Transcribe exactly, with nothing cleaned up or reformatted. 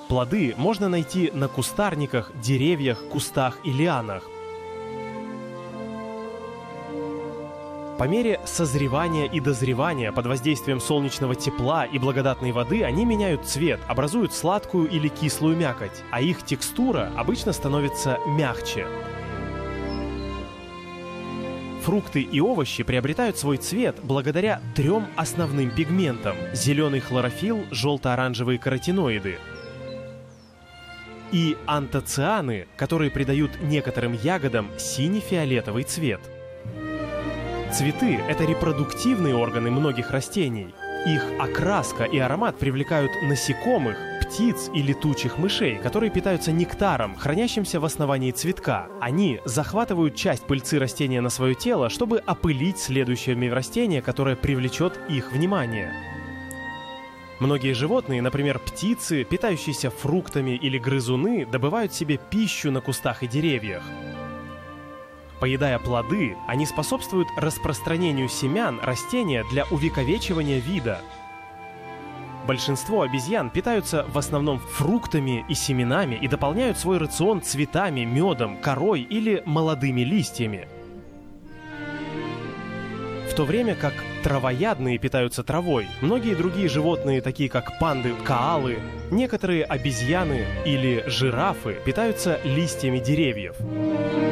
Плоды можно найти на кустарниках, деревьях, кустах и лианах. По мере созревания и дозревания под воздействием солнечного тепла и благодатной воды они меняют цвет, образуют сладкую или кислую мякоть, а их текстура обычно становится мягче. Фрукты и овощи приобретают свой цвет благодаря трем основным пигментам: зеленый хлорофилл, желто-оранжевые каротиноиды и антоцианы, которые придают некоторым ягодам сине-фиолетовый цвет. Цветы – это репродуктивные органы многих растений. Их окраска и аромат привлекают насекомых, птиц и летучих мышей, которые питаются нектаром, хранящимся в основании цветка. Они захватывают часть пыльцы растения на свое тело, чтобы опылить следующее растение, которое привлечет их внимание. Многие животные, например, птицы, питающиеся фруктами или грызуны, добывают себе пищу на кустах и деревьях. Поедая плоды, они способствуют распространению семян растения для увековечивания вида. Большинство обезьян питаются в основном фруктами и семенами и дополняют свой рацион цветами, медом, корой или молодыми листьями. В то время как травоядные питаются травой, многие другие животные, такие как панды, коалы, некоторые обезьяны или жирафы питаются листьями деревьев.